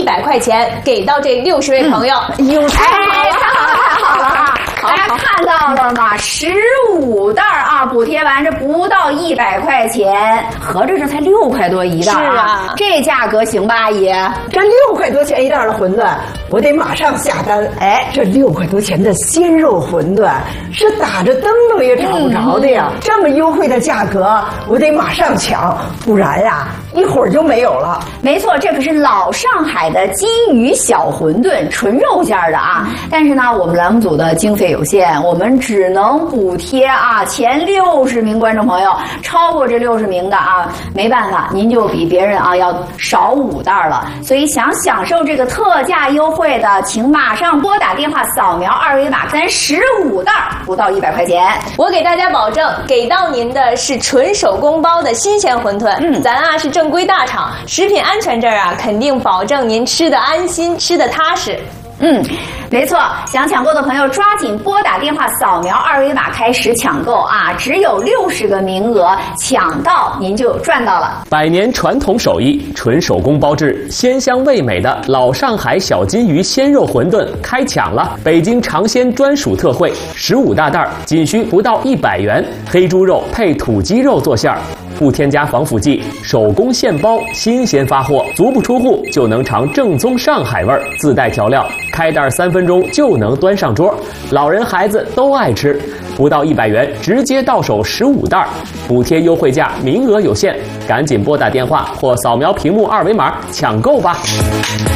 100块钱给到这60位朋友。 太好了啊！大家看到了吗？15袋啊，补贴完这不到100块钱，合着这才6块多一袋啊！ 是啊， 这价格行吧，阿姨？ 这6块多钱一袋的馄饨，我得马上下单。这6块多钱的鲜肉馄饨是打着灯笼也找不着的呀！这么优惠的价格，我得马上抢，不然呀，一会儿就没有了。 没错，这可是老上海的金鱼小馄饨，纯肉馅的啊！但是呢，我们栏目组的经费有限，我们只能补贴啊前60名观众朋友，超过这60名的啊，没办法，您就比别人啊要少5袋了。所以想享受这个特价优惠的，请马上拨打电话扫描2维码，咱15袋不到100块钱。 我给大家保证，给到您的是纯手工包的新鲜馄饨。咱啊是正规大厂，食品安全这儿啊肯定保证您吃得安心，吃得踏实。 没错，想抢购的朋友抓紧拨打电话扫描2维码开始抢购啊！只有60个名额，抢到您就赚到了。 100年传统手艺，纯手工包制，鲜香味美的老上海小金鱼鲜肉馄饨开抢了！北京尝鲜专属特惠，15大袋，仅需不到100元，黑猪肉配土鸡肉做馅儿。不添加防腐剂，手工现包，新鲜发货，足不出户就能尝正宗上海味儿，自带调料，开袋3分钟就能端上桌，老人孩子都爱吃。不到100元，直接到手15袋，补贴优惠价，名额有限，赶紧拨打电话或扫描屏幕2维码抢购吧。